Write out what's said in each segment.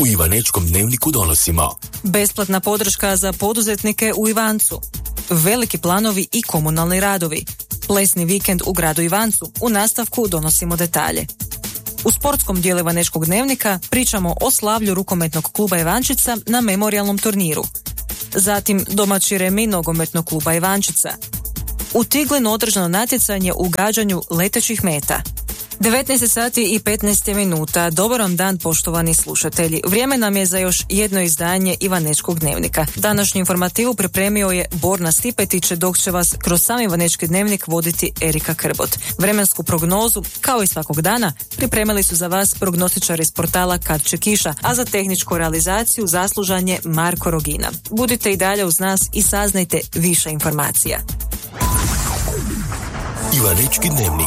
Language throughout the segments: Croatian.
U Ivanečkom dnevniku donosimo besplatna podrška za poduzetnike u Ivancu, veliki planovi i komunalni radovi, plesni vikend u gradu Ivancu. U nastavku donosimo detalje. U sportskom dijelu Ivanečkog dnevnika pričamo o slavlju rukometnog kluba Ivančica na memorijalnom turniru. Zatim domaći remi nogometnog kluba Ivančica. U Tiglinu održano natjecanje u gađanju letećih meta. 19 sati i 15 minuta. Dobar vam dan, poštovani slušatelji. Vrijeme nam je za još jedno izdanje Ivanečkog dnevnika. Današnju informativu pripremio je Borna Stipetić, dok će vas kroz sam Ivanečki dnevnik voditi Erika Krbot. Vremensku prognozu, kao i svakog dana, pripremili su za vas prognostičari iz portala Kad će kiša, a za tehničku realizaciju zaslužan je Marko Rogina. Budite i dalje uz nas i saznajte više informacija. Ivanečki dnevnik.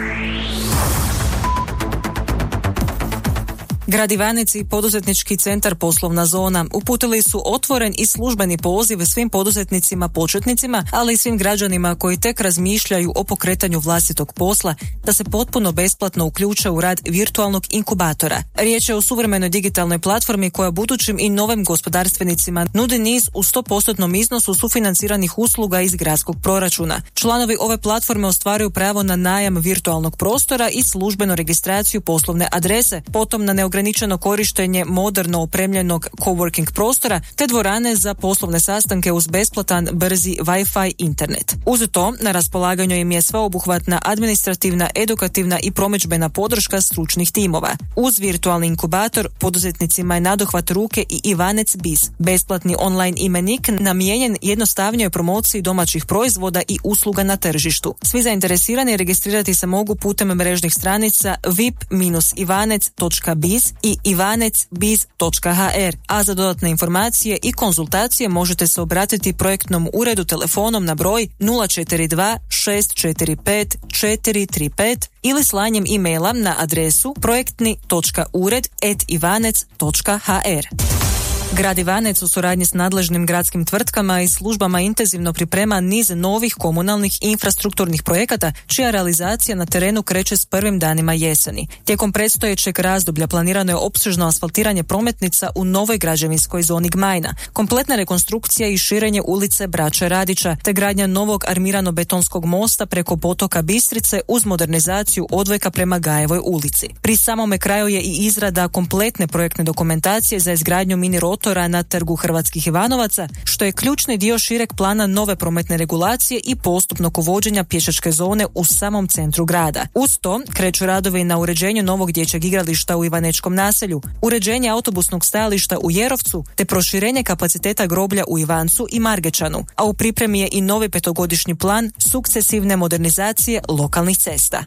Grad Ivanec i poduzetnički centar Poslovna zona uputili su otvoren i službeni poziv svim poduzetnicima početnicima, ali i svim građanima koji tek razmišljaju o pokretanju vlastitog posla da se potpuno besplatno uključe u rad virtualnog inkubatora. Riječ je o suvremenoj digitalnoj platformi koja budućim i novim gospodarstvenicima nudi niz u 100% iznosu sufinanciranih usluga iz gradskog proračuna. Članovi ove platforme ostvaruju pravo na najam virtualnog prostora i službenu registraciju poslovne adrese, potom na neograničeno korištenje moderno opremljenog coworking prostora te dvorane za poslovne sastanke uz besplatan brzi Wi-Fi internet. Uz to, na raspolaganju im je sveobuhvatna administrativna, edukativna i promidžbena podrška stručnih timova. Uz virtualni inkubator poduzetnicima je nadohvat ruke i Ivanec Biz, besplatni online imenik namijenjen jednostavnijoj promociji domaćih proizvoda i usluga na tržištu. Svi zainteresirani registrirati se mogu putem mrežnih stranica vip-ivanec.biz i ivanecbiz.hr, a za dodatne informacije i konzultacije možete se obratiti projektnom uredu telefonom na broj 042 645 435 ili slanjem e-maila na adresu projektni.ured@ivanec.hr. Grad Ivanec u suradnji s nadležnim gradskim tvrtkama i službama intenzivno priprema niz novih komunalnih i infrastrukturnih projekata čija realizacija na terenu kreće s prvim danima jeseni. Tijekom predstojećeg razdoblja planirano je opsežno asfaltiranje prometnica u novoj građevinskoj zoni Gmajna, kompletna rekonstrukcija i širenje ulice Braće Radića, te gradnja novog armirano-betonskog mosta preko potoka Bistrice uz modernizaciju odvojka prema Gajevoj ulici. Pri samome kraju je i izrada kompletne projektne dokumentacije za izgradnju mini rotora na Trgu Hrvatskih Ivanovaca, što je ključni dio šireg plana nove prometne regulacije i postupnog uvođenja pješačke zone u samom centru grada. Uz to kreću radovi na uređenju novog dječjeg igrališta u Ivanečkom naselju, uređenje autobusnog stajališta u Jerovcu, te proširenje kapaciteta groblja u Ivancu i Margečanu, a u pripremi je i novi 5-godišnji plan sukcesivne modernizacije lokalnih cesta.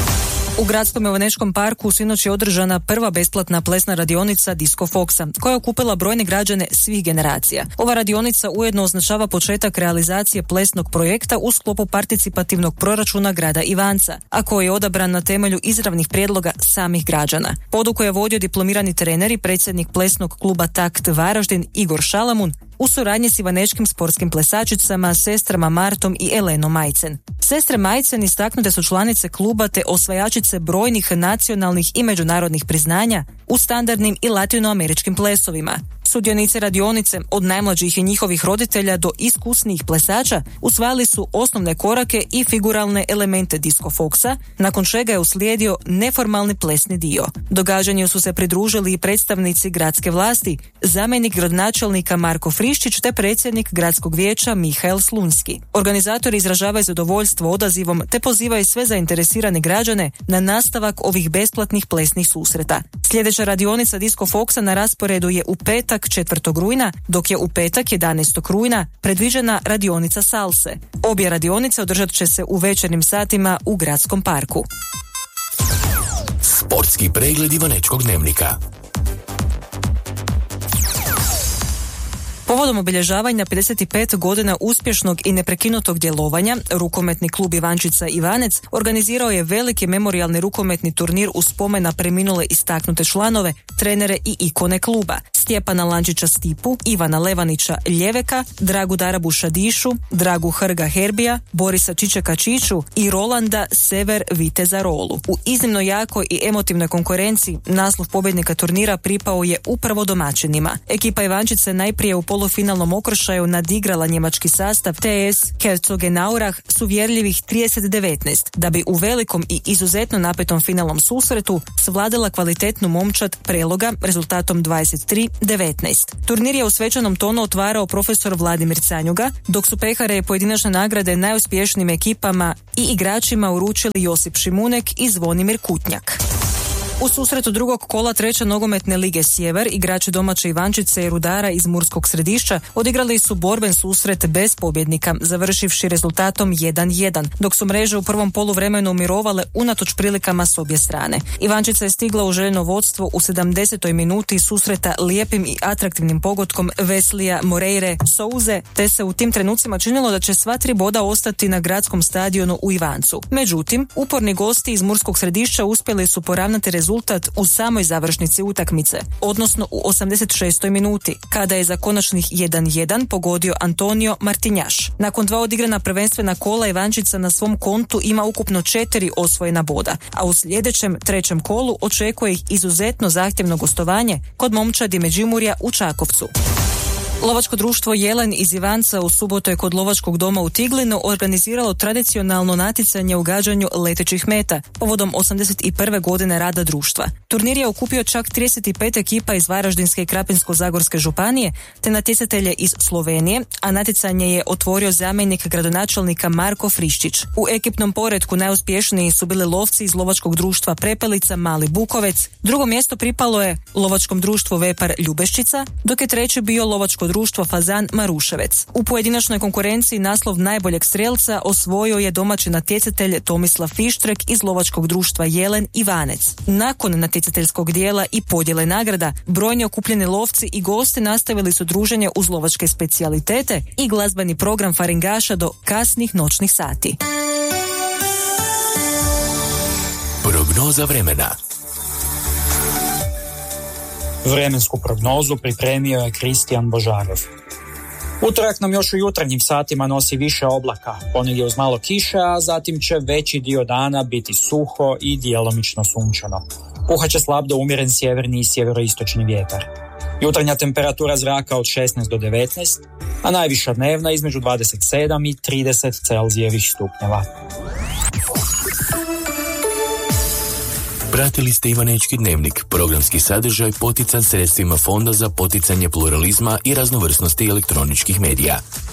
U gradskom Ivanečkom parku sinoć je održana prva besplatna plesna radionica Disco Foxa, koja je okupila brojne građane svih generacija. Ova radionica ujedno označava početak realizacije plesnog projekta u sklopu participativnog proračuna grada Ivanca, a koji je odabran na temelju izravnih prijedloga samih građana. Poduku je vodio diplomirani trener i predsjednik plesnog kluba Takt Varaždin Igor Šalamun, u suradnji s ivanečkim sportskim plesačicama, sestrama Martom i Elenom Majcen. Sestre Majcen istaknute su članice kluba te osvajačice brojnih nacionalnih i međunarodnih priznanja u standardnim i latinoameričkim plesovima. Sudionice radionice, od najmlađih i njihovih roditelja do iskusnijih plesača, usvajali su osnovne korake i figuralne elemente Disco Foxa, nakon čega je uslijedio neformalni plesni dio. Događanju su se pridružili i predstavnici gradske vlasti, zamjenik gradonačelnika Marko Friščić te predsjednik gradskog vijeća Mihael Slunjski. Organizatori izražavaju zadovoljstvo odazivom te pozivaju sve zainteresirane građane na nastavak ovih besplatnih plesnih susreta. Sljedeća radionica Disco Foxa na rasporedu je u petak 4. rujna, dok je u petak 11. rujna predviđena radionica salse. Obje radionice održat će se u večernjim satima u gradskom parku. Sportski pregled Ivanečkog dnevnika. Povodom obilježavanja 55 godina uspješnog i neprekinutog djelovanja, rukometni klub Ivančica Ivanec organizirao je veliki memorijalni rukometni turnir u spomen na preminule istaknute članove, trenere i ikone kluba. Stjepana Lančića Stipu, Ivana Levanića Ljeveka, Dragu Darabuša Dišu, Dragu Hrga Herbija, Borisa Čičeka Čiču i Rolanda Sever Viteza Rolu. U iznimno jakoj i emotivnoj konkurenciji naslov pobjednika turnira pripao je upravo domaćinima. Ekipa Ivančice najprije u polufinalnom okršaju nadigrala njemački sastav TS Herzogenaurach s uvjerljivih 30-19, da bi u velikom i izuzetno napetom finalnom susretu svladala kvalitetnu momčad Preloga rezultatom 23-19. Turnir je u svečanom tonu otvarao profesor Vladimir Canjuga, dok su pehare i pojedinačne nagrade najuspješnijim ekipama i igračima uručili Josip Šimunek i Zvonimir Kutnjak. U susretu drugog kola treće nogometne lige Sjever igrači domaće Ivančice i Rudara iz Murskog Središća odigrali su borben susret bez pobjednika, završivši rezultatom 1-1, dok su mreže u prvom poluvremenu mirovale unatoč prilikama s obje strane. Ivančica je stigla u željeno vodstvo u 70. minuti susreta lijepim i atraktivnim pogodkom Veslija Moreire Souze, te se u tim trenucima činilo da će sva 3 boda ostati na gradskom stadionu u Ivancu. Međutim, uporni gosti iz Murskog Središća uspjeli su poravnati rezultat u samoj završnici utakmice, odnosno u 86. minuti, kada je za konačnih 1-1 pogodio Antonio Martinjaš. Nakon 2 odigrana prvenstvena kola Ivančica na svom kontu ima ukupno 4 osvojena boda, a u sljedećem trećem kolu očekuje ih izuzetno zahtjevno gostovanje kod momčadi Međimurja u Čakovcu. Lovačko društvo Jelen iz Ivanca u subotu je kod Lovačkog doma u Tiglinu organiziralo tradicionalno natjecanje u gađanju letećih meta povodom 81. godine rada društva. Turnir je okupio čak 35 ekipa iz Varaždinske i Krapinsko-zagorske županije te natjecatelje iz Slovenije, a natjecanje je otvorio zamjenik gradonačelnika Marko Friščić. U ekipnom poretku najuspješniji su bili lovci iz Lovačkog društva Prepelica Mali Bukovec, drugo mjesto pripalo je Lovačkom društvu Vepar Ljubeščica, dok je treći bio Lovačko društvo Fazan Maruševec. U pojedinačnoj konkurenciji naslov najboljeg strelca osvojio je domaći natjecatelj Tomislav Fištrek iz Lovačkog društva Jelen Ivanec. Nakon natjecateljskog dijela i podjele nagrada, brojni okupljeni lovci i gosti nastavili su druženje uz lovačke specijalitete i glazbeni program faringaša do kasnih noćnih sati. Prognoza vremena. Vremensku prognozu pripremio je Kristijan Božarov. Utorak nam još u jutarnjim satima nosi više oblaka, ponegdje uz malo kiše, a zatim će veći dio dana biti suho i djelomično sunčano. Puhat će slab do umjeren sjeverni i sjeveroistočni vjetar. Jutarnja temperatura zraka od 16 do 19, a najviša dnevna između 27 i 30 Celzijevih stupnjeva. Pratili ste Ivanečki dnevnik, programski sadržaj potican sredstvima Fonda za poticanje pluralizma i raznovrsnosti elektroničkih medija.